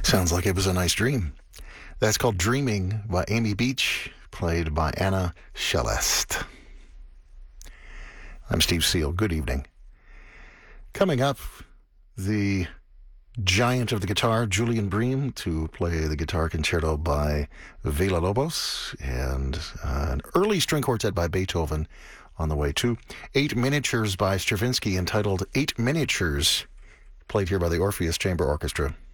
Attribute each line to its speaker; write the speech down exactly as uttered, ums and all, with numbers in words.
Speaker 1: Sounds like it was a nice dream. That's called Dreaming by Amy Beach, played by Anna Celeste. I'm Steve Seal. Good evening. Coming up, the giant of the guitar, Julian Bream, to play the guitar concerto by Villa-Lobos, and uh, an early string quartet by Beethoven on the way too. Eight miniatures by Stravinsky entitled Eight Miniatures, played here by the Orpheus Chamber Orchestra.